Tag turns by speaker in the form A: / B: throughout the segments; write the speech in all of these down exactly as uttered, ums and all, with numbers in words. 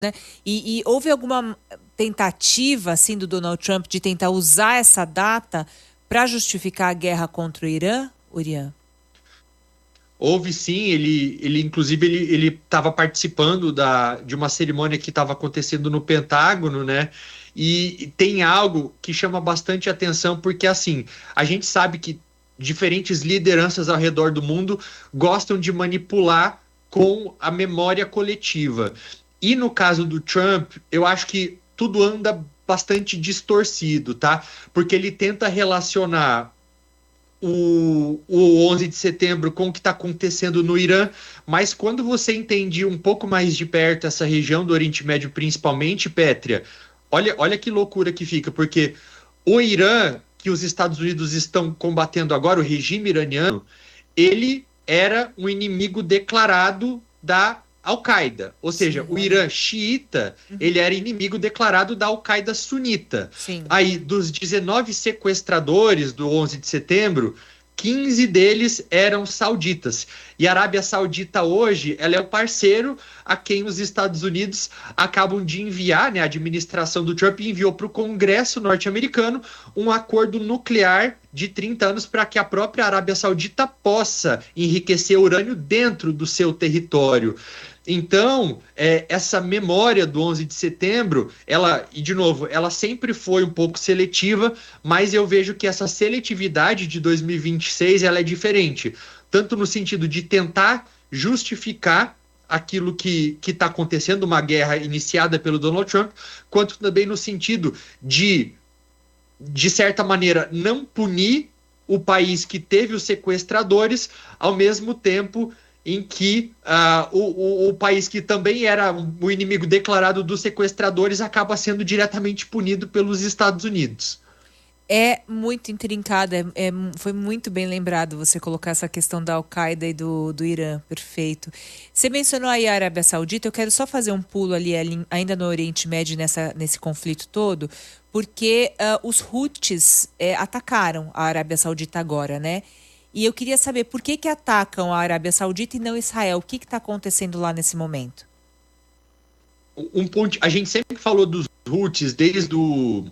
A: né? E, e houve alguma tentativa, assim, do Donald Trump de tentar usar essa data para justificar a guerra contra o Irã, Urian?
B: Houve sim, ele, ele inclusive ele estava participando da, de uma cerimônia que estava acontecendo no Pentágono, né? E tem algo que chama bastante atenção, porque assim, a gente sabe que diferentes lideranças ao redor do mundo gostam de manipular com a memória coletiva. E no caso do Trump, eu acho que tudo anda bastante distorcido, tá? Porque ele tenta relacionar O, o onze de setembro com o que está acontecendo no Irã, mas quando você entende um pouco mais de perto essa região do Oriente Médio, principalmente, Pétria, olha, olha que loucura que fica, porque o Irã, que os Estados Unidos estão combatendo agora, o regime iraniano, ele era um inimigo declarado da Al-Qaeda, ou seja,
A: Sim,
B: o
A: olha.
B: Irã xiita, uhum. ele era inimigo declarado da Al-Qaeda sunita.
A: Sim.
B: Aí, dos dezenove sequestradores do onze de setembro, quinze deles eram sauditas. E a Arábia Saudita hoje, ela é o parceiro a quem os Estados Unidos acabam de enviar, né, a administração do Trump enviou para o Congresso norte-americano um acordo nuclear de trinta anos para que a própria Arábia Saudita possa enriquecer urânio dentro do seu território. Então, é, essa memória do onze de setembro, ela, e de novo, ela sempre foi um pouco seletiva, mas eu vejo que essa seletividade de dois mil e vinte e seis, ela é diferente, tanto no sentido de tentar justificar aquilo que está acontecendo, uma guerra iniciada pelo Donald Trump, quanto também no sentido de, de certa maneira, não punir o país que teve os sequestradores, ao mesmo tempo em que uh, o, o, o país que também era o inimigo declarado dos sequestradores acaba sendo diretamente punido pelos Estados Unidos.
A: É muito intrincado, é, é, foi muito bem lembrado você colocar essa questão da Al-Qaeda e do, do Irã, perfeito. Você mencionou aí a Arábia Saudita, eu quero só fazer um pulo ali, ali ainda no Oriente Médio, nessa, nesse conflito todo, porque uh, os Houthis é, atacaram a Arábia Saudita agora, né? E eu queria saber por que que atacam a Arábia Saudita e não Israel? O que está acontecendo lá nesse momento?
B: Um ponto, a gente sempre falou dos Houthis desde o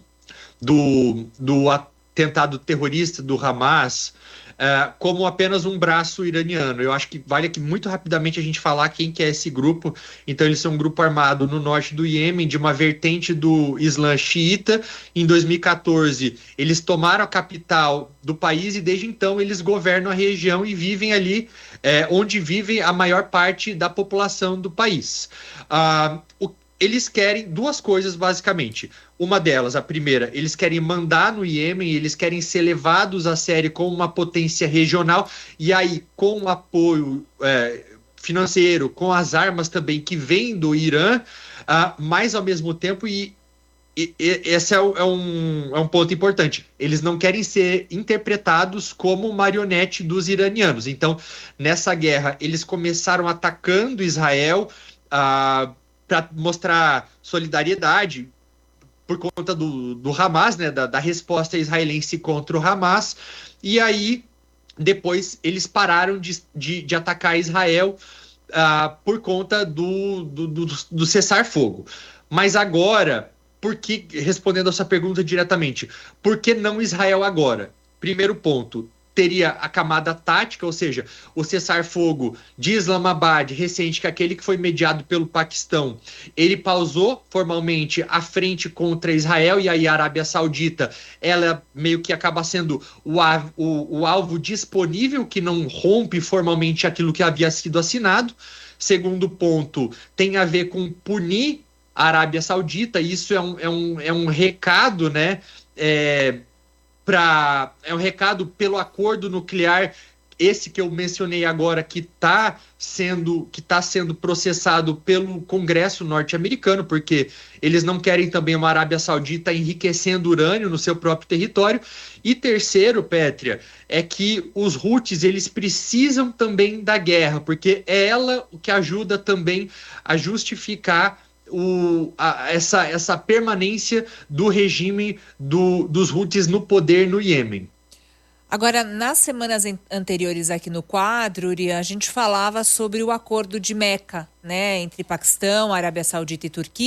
B: do, do atentado terrorista do Hamas uh, como apenas um braço iraniano. Eu acho que vale aqui muito rapidamente a gente falar quem que é esse grupo. Então eles são um grupo armado no norte do Iêmen, de uma vertente do Islã xiita. Em dois mil e quatorze eles tomaram a capital do país e desde então eles governam a região e vivem ali é, onde vive a maior parte da população do país. Uh, o Eles querem duas coisas, basicamente. Uma delas, a primeira, eles querem mandar no Iêmen, eles querem ser levados a sério como uma potência regional, e aí, com o apoio é, financeiro, com as armas também que vêm do Irã, uh, mas ao mesmo tempo, e, e, e esse é, é, um, é um ponto importante, eles não querem ser interpretados como marionete dos iranianos. Então, nessa guerra, eles começaram atacando Israel, uh, para mostrar solidariedade por conta do, do Hamas, né, da, da resposta israelense contra o Hamas, e aí depois eles pararam de, de, de atacar Israel uh, por conta do, do, do, do cessar-fogo. Mas agora, por que, respondendo a sua pergunta diretamente, por que não Israel agora? Primeiro ponto, teria a camada tática, ou seja, o cessar-fogo de Islamabad recente, que é aquele que foi mediado pelo Paquistão, ele pausou formalmente a frente contra Israel, e aí a Arábia Saudita, ela meio que acaba sendo o, o, o alvo disponível, que não rompe formalmente aquilo que havia sido assinado. Segundo ponto, tem a ver com punir a Arábia Saudita, isso é um, é um, é um recado, né, é, Pra, é um recado pelo acordo nuclear, esse que eu mencionei agora, que está sendo, que tá sendo processado pelo Congresso norte-americano, porque eles não querem também uma Arábia Saudita enriquecendo urânio no seu próprio território. E terceiro, Pétria, é que os Houthis, eles precisam também da guerra, porque é ela o que ajuda também a justificar O, a, essa, essa permanência do regime do, dos Houthis no poder no Iêmen.
A: Agora, nas semanas anteriores aqui no quadro, Uri, a gente falava sobre o acordo de Meca, né, entre Paquistão, Arábia Saudita e Turquia.